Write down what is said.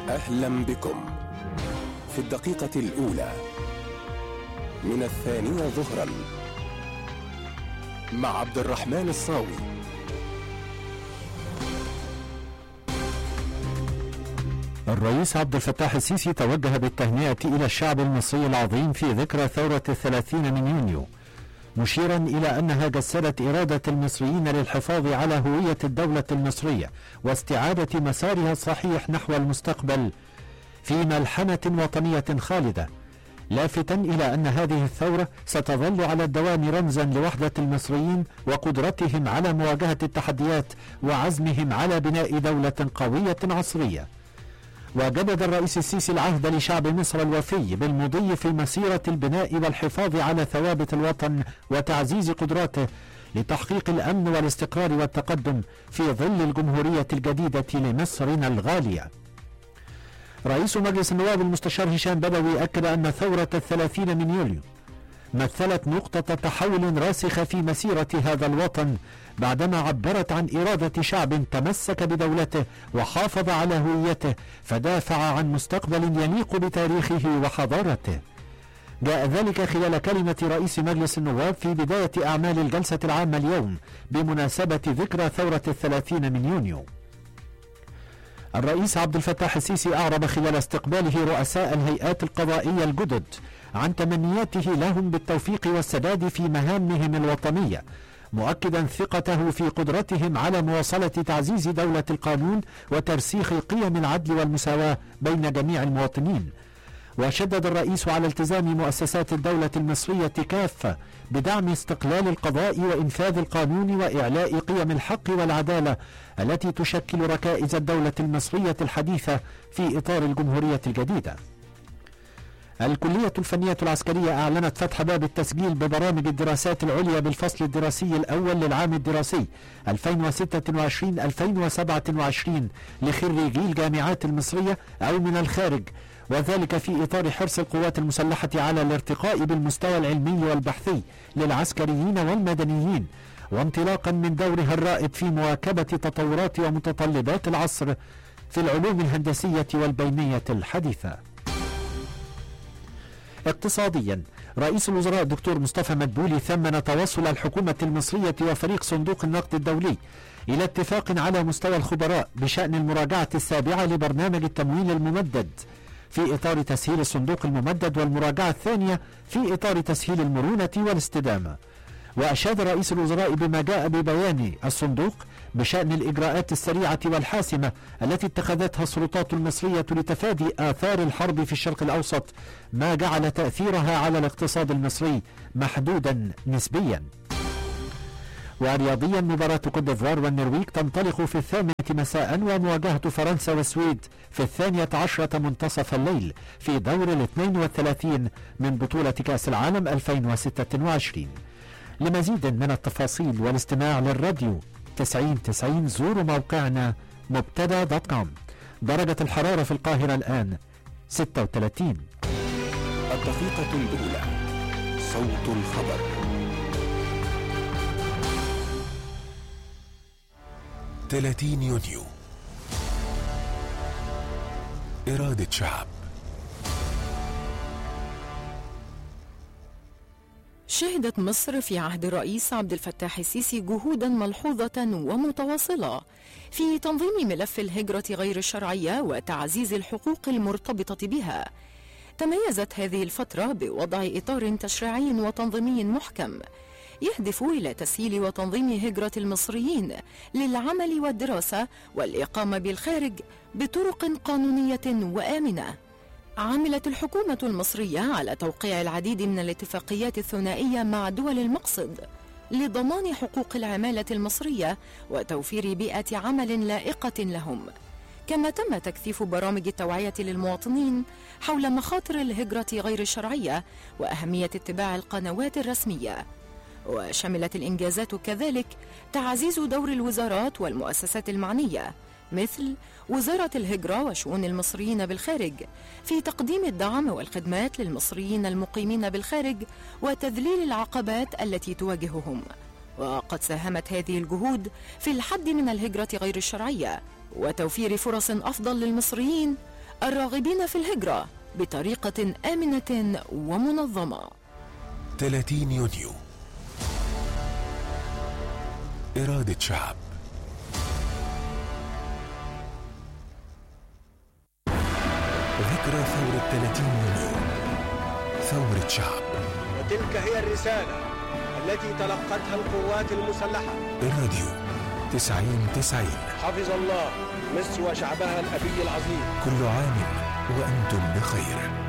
أهلا بكم في الدقيقة الأولى من 2 ظهرا مع عبد الرحمن الصاوي. الرئيس عبد الفتاح السيسي توجه بالتهنئة إلى الشعب المصري العظيم في ذكرى ثورة 30 من يونيو، مشيرا إلى أنها جسدت إرادة المصريين للحفاظ على هوية الدولة المصرية واستعادة مسارها الصحيح نحو المستقبل في ملحمة وطنية خالدة، لافتا إلى أن هذه الثورة ستظل على الدوام رمزا لوحدة المصريين وقدرتهم على مواجهة التحديات وعزمهم على بناء دولة قوية عصرية. وجدد الرئيس السيسي العهد لشعب مصر الوفي بالمضي في مسيرة البناء والحفاظ على ثوابت الوطن وتعزيز قدراته لتحقيق الأمن والاستقرار والتقدم في ظل الجمهورية الجديدة لمصرنا الغالية. رئيس مجلس النواب المستشار هشام بدوي أكد أن ثورة 30 من يوليو مثلت نقطة تحول راسخة في مسيرة هذا الوطن، بعدما عبرت عن إرادة شعب تمسك بدولته وحافظ على هويته فدافع عن مستقبل يليق بتاريخه وحضارته. جاء ذلك خلال كلمة رئيس مجلس النواب في بداية أعمال الجلسة العامة اليوم بمناسبة ذكرى ثورة 30 من يونيو. الرئيس عبد الفتاح السيسي أعرب خلال استقباله رؤساء الهيئات القضائية الجدد عن تمنياته لهم بالتوفيق والسداد في مهامهم الوطنية، مؤكدا ثقته في قدرتهم على مواصلة تعزيز دولة القانون وترسيخ قيم العدل والمساواة بين جميع المواطنين. وشدد الرئيس على التزام مؤسسات الدولة المصرية كافة بدعم استقلال القضاء وإنفاذ القانون وإعلاء قيم الحق والعدالة التي تشكل ركائز الدولة المصرية الحديثة في إطار الجمهورية الجديدة. الكلية الفنية العسكرية أعلنت فتح باب التسجيل ببرامج الدراسات العليا بالفصل الدراسي الأول للعام الدراسي 2026-2027 لخريجي الجامعات المصرية أو من الخارج، وذلك في إطار حرص القوات المسلحة على الارتقاء بالمستوى العلمي والبحثي للعسكريين والمدنيين، وانطلاقا من دورها الرائد في مواكبة تطورات ومتطلبات العصر في العلوم الهندسية والبينية الحديثة. اقتصاديا، رئيس الوزراء الدكتور مصطفى مدبولي ثمن توصل الحكومة المصرية وفريق صندوق النقد الدولي إلى اتفاق على مستوى الخبراء بشأن المراجعة السابعة لبرنامج التمويل الممدد في إطار تسهيل الصندوق الممدد، والمراجعة الثانية في إطار تسهيل المرونة والاستدامة. وأشاد رئيس الوزراء بما جاء ببيان الصندوق بشأن الإجراءات السريعة والحاسمة التي اتخذتها السلطات المصرية لتفادي آثار الحرب في الشرق الأوسط، ما جعل تأثيرها على الاقتصاد المصري محدودا نسبيا. ورياضيا، مباراة كوت ديفوار والنرويج تنطلق في 8 مساء، ومواجهة فرنسا والسويد في 12 منتصف الليل في دور 32 من بطولة كأس العالم 2026. لمزيد من التفاصيل والاستماع للراديو 90 زوروا موقعنا مبتدا.com. درجة الحرارة في القاهرة الآن 36. الدقيقة الأولى، صوت الخبر. « 30 يونيو، إرادة شعب. شهدت مصر في عهد الرئيس عبد الفتاح السيسي جهودا ملحوظة ومتواصلة في تنظيم ملف الهجرة غير الشرعية وتعزيز الحقوق المرتبطة بها. تميزت هذه الفترة بوضع إطار تشريعي وتنظيمي محكم يهدف إلى تسهيل وتنظيم هجرة المصريين للعمل والدراسة والإقامة بالخارج بطرق قانونية وآمنة. عملت الحكومة المصرية على توقيع العديد من الاتفاقيات الثنائية مع دول المقصد لضمان حقوق العمالة المصرية وتوفير بيئة عمل لائقة لهم، كما تم تكثيف برامج التوعية للمواطنين حول مخاطر الهجرة غير الشرعية وأهمية اتباع القنوات الرسمية. وشملت الإنجازات كذلك تعزيز دور الوزارات والمؤسسات المعنية مثل وزارة الهجرة وشؤون المصريين بالخارج في تقديم الدعم والخدمات للمصريين المقيمين بالخارج وتذليل العقبات التي تواجههم. وقد ساهمت هذه الجهود في الحد من الهجرة غير الشرعية وتوفير فرص أفضل للمصريين الراغبين في الهجرة بطريقة آمنة ومنظمة. 30 يونيو، إرادة شعب. ذكرى ثورة 30 يونيو، ثورة شعب. وتلك هي الرسالة التي تلقتها القوات المسلحة. الراديو 90-90. حفظ الله مصر وشعبها الأبي العظيم. كل عام وأنتم بخير.